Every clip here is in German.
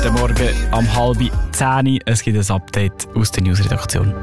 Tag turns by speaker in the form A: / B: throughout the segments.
A: Guten Morgen um 9:30. Es gibt ein Update aus der Newsredaktion.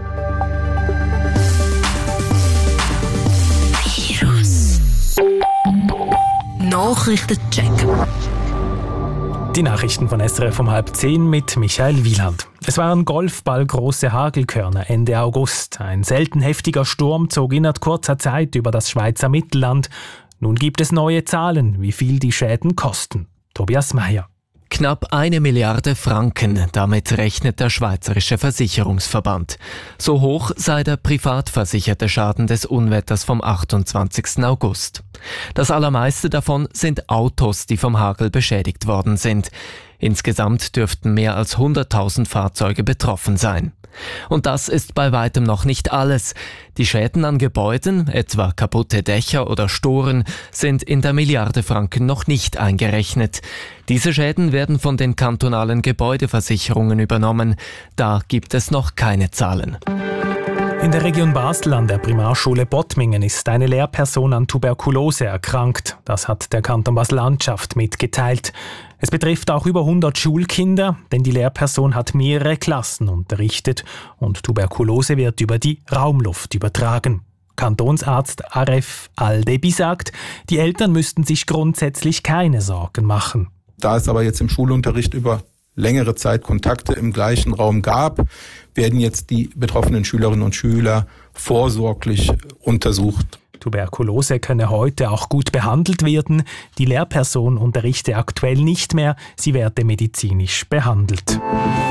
B: Nachrichtencheck.
C: Die Nachrichten von SRF um 9:30 mit Michael Wieland. Es waren golfballgroße Hagelkörner Ende August. Ein selten heftiger Sturm zog innerhalb kurzer Zeit über das Schweizer Mittelland. Nun gibt es neue Zahlen, wie viel die Schäden kosten. Tobias Meyer.
D: Knapp 1 Milliarde Franken, damit rechnet der Schweizerische Versicherungsverband. So hoch sei der privat versicherte Schaden des Unwetters vom 28. August. Das allermeiste davon sind Autos, die vom Hagel beschädigt worden sind. Insgesamt dürften mehr als 100.000 Fahrzeuge betroffen sein. Und das ist bei weitem noch nicht alles. Die Schäden an Gebäuden, etwa kaputte Dächer oder Storen, sind in der Milliarde Franken noch nicht eingerechnet. Diese Schäden werden von den kantonalen Gebäudeversicherungen übernommen. Da gibt es noch keine Zahlen.
C: In der Region Basel an der Primarschule Bottmingen ist eine Lehrperson an Tuberkulose erkrankt. Das hat der Kanton Basel-Landschaft mitgeteilt. Es betrifft auch über 100 Schulkinder, denn die Lehrperson hat mehrere Klassen unterrichtet und Tuberkulose wird über die Raumluft übertragen. Kantonsarzt Aref Al-Debi sagt, die Eltern müssten sich grundsätzlich keine Sorgen machen.
E: Da es aber jetzt im Schulunterricht über längere Zeit Kontakte im gleichen Raum gab, werden jetzt die betroffenen Schülerinnen und Schüler vorsorglich untersucht.
C: Tuberkulose könne heute auch gut behandelt werden. Die Lehrperson unterrichte aktuell nicht mehr, sie werde medizinisch behandelt.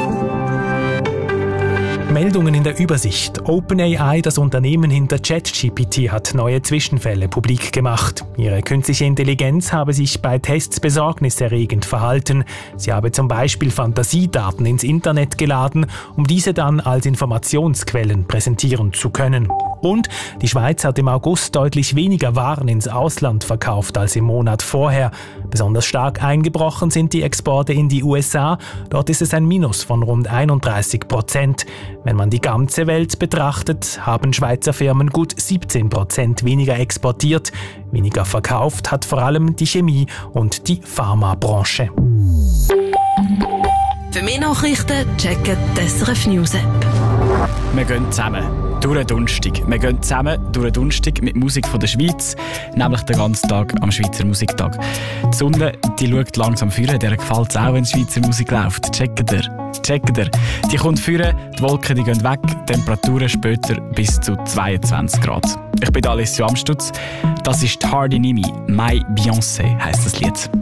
C: Meldungen in der Übersicht. OpenAI, das Unternehmen hinter ChatGPT, hat neue Zwischenfälle publik gemacht. Ihre künstliche Intelligenz habe sich bei Tests besorgniserregend verhalten. Sie habe zum Beispiel Fantasiedaten ins Internet geladen, um diese dann als Informationsquellen präsentieren zu können. Und die Schweiz hat im August deutlich weniger Waren ins Ausland verkauft als im Monat vorher. Besonders stark eingebrochen sind die Exporte in die USA. Dort ist es ein Minus von rund 31%. Wenn man die ganze Welt betrachtet, haben Schweizer Firmen gut 17% weniger exportiert. Weniger verkauft hat vor allem die Chemie- und die Pharmabranche.
B: Für mehr Nachrichten checken die SRF News App.
A: Wir gehen zusammen durch den Donnerstag. Wir gehen zusammen durch den Donnerstag mit Musik von der Schweiz, nämlich den ganzen Tag am Schweizer Musiktag. Die Sonne, die schaut langsam führen, der gefällt es auch, wenn Schweizer Musik läuft. Checkt ihr. Die kommt führen, die Wolken die gehen weg, Temperaturen später bis zu 22 Grad. Ich bin Alessio Amstutz. Das ist Hardy Nimi, My Beyoncé heisst das Lied.